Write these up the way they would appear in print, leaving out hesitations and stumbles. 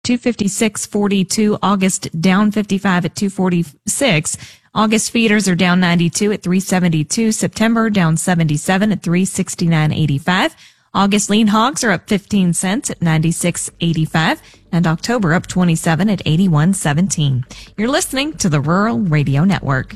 256.42. August down 55 at 246. August feeders are down 92 at 372. September down 77 at 369.85. August lean hogs are up 15 cents at 96.85. And October up 27 at 81.17. You're listening to the Rural Radio Network.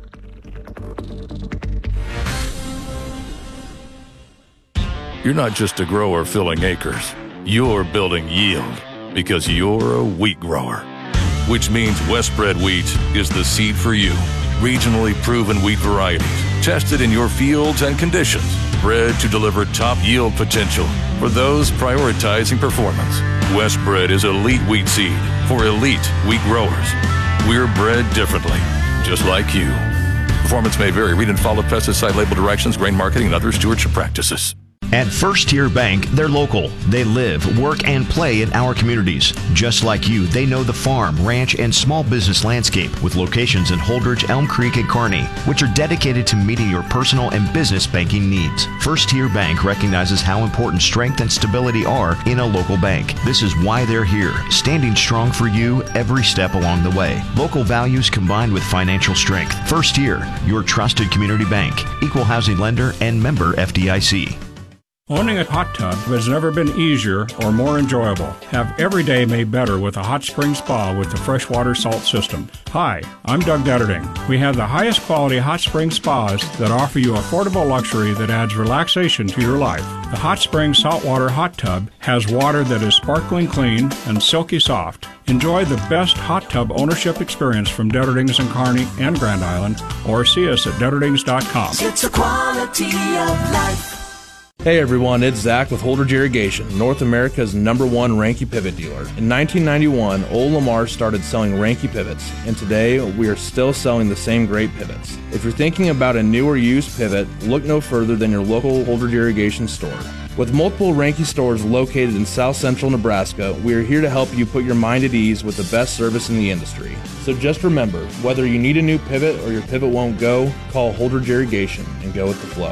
You're not just a grower filling acres. You're building yield because you're a wheat grower, which means Westbred wheat is the seed for you. Regionally proven wheat varieties, tested in your fields and conditions, bred to deliver top yield potential for those prioritizing performance. Westbred is elite wheat seed for elite wheat growers. We're bred differently, just like you. Performance may vary. Read and follow pesticide label directions, grain marketing, and other stewardship practices. At First Tier Bank, they're local. They live, work, and play in our communities. Just like you, they know the farm, ranch, and small business landscape with locations in Holdridge, Elm Creek, and Kearney, which are dedicated to meeting your personal and business banking needs. First Tier Bank recognizes how important strength and stability are in a local bank. This is why they're here, standing strong for you every step along the way. Local values combined with financial strength. First Tier, your trusted community bank, equal housing lender, and member FDIC. Owning a hot tub has never been easier or more enjoyable. Have every day made better with a hot spring spa with the freshwater salt system. Hi, I'm Doug Detterding. We have the highest quality hot spring spas that offer you affordable luxury that adds relaxation to your life. The Hot Spring Saltwater Hot Tub has water that is sparkling clean and silky soft. Enjoy the best hot tub ownership experience from Detterdings in Kearney and Grand Island, or see us at detterdings.com. It's a quality of life. Hey everyone, it's Zach with Holdridge Irrigation, North America's #1 Ranke pivot dealer. In 1991, Old Lamar started selling Ranke pivots, and today we are still selling the same great pivots. If you're thinking about a new or used pivot, look no further than your local Holdridge Irrigation store. With multiple Ranke stores located in South Central Nebraska, we are here to help you put your mind at ease with the best service in the industry. So just remember, whether you need a new pivot or your pivot won't go, call Holdridge Irrigation and go with the flow.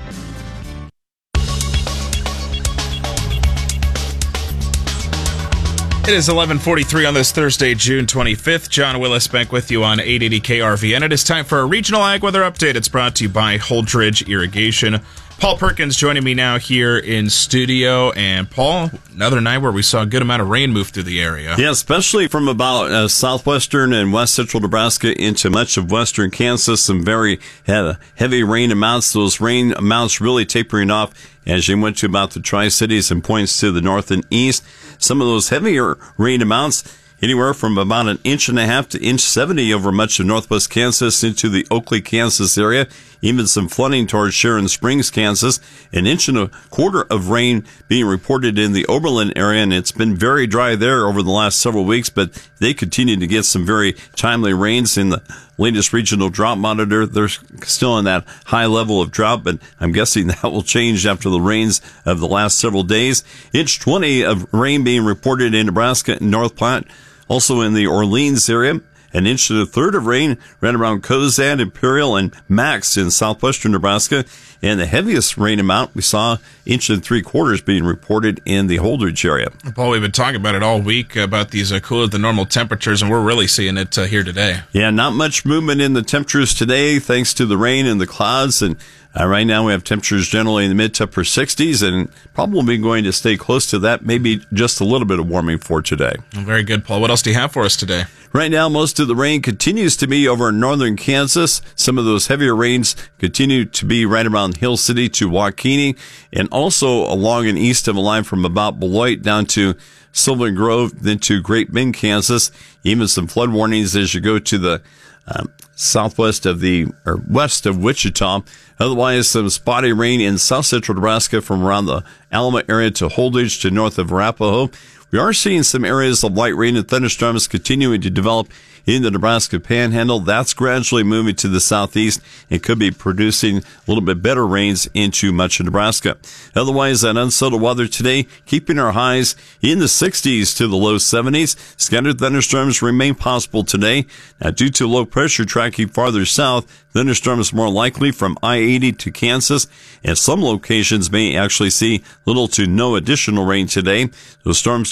It is 11:43 on this Thursday, June 25th. John Willis back with you on 880 KRV, and it is time for a regional ag weather update. It's brought to you by Holdridge Irrigation. Paul Perkins joining me now here in studio. And Paul, another night where we saw a good amount of rain move through the area. Yeah, especially from about southwestern and west central Nebraska into much of western Kansas. Some very heavy rain amounts. Those rain amounts really tapering off as you went to about the Tri-Cities and points to the north and east. Some of those heavier rain amounts anywhere from about 1.5 inches to 1.70 inches over much of northwest Kansas into the Oakley, Kansas area. Even some flooding towards Sharon Springs, Kansas. 1.25 inches of rain being reported in the Oberlin area, and it's been very dry there over the last several weeks, but they continue to get some very timely rains in the latest regional drought monitor. They're still in that high level of drought, but I'm guessing that will change after the rains of the last several days. 1.20 inches of rain being reported in Nebraska and North Platte, also in the Orleans area. 1.3 inches of rain right around Cozad, Imperial, and Max in southwestern Nebraska. And the heaviest rain amount we saw, 1.75 inches being reported in the Holdridge area. Paul, we've been talking about it all week, about these cooler than normal temperatures, and we're really seeing it here today. Yeah, not much movement in the temperatures today thanks to the rain and the clouds. And right now we have temperatures generally in the mid to upper 60s, and probably going to stay close to that, maybe just a little bit of warming for today. Very good, Paul. What else do you have for us today? Right now, most of the rain continues to be over in northern Kansas. Some of those heavier rains continue to be right around Hill City to Waukene, and also along and east of a line from about Beloit down to Sylvan Grove, then to Great Bend, Kansas. Even some flood warnings as you go to the southwest of west of Wichita. Otherwise, some spotty rain in south central Nebraska from around the Alma area to Holdridge to north of Arapahoe. We are seeing some areas of light rain and thunderstorms continuing to develop in the Nebraska Panhandle. That's gradually moving to the southeast and could be producing a little bit better rains into much of Nebraska. Otherwise, that unsettled weather today, keeping our highs in the 60s to the low 70s. Scattered thunderstorms remain possible today. Now, due to low pressure tracking farther south, thunderstorms more likely from I-80 to Kansas, and some locations may actually see little to no additional rain today. Those storms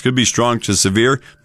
could be strong to severe.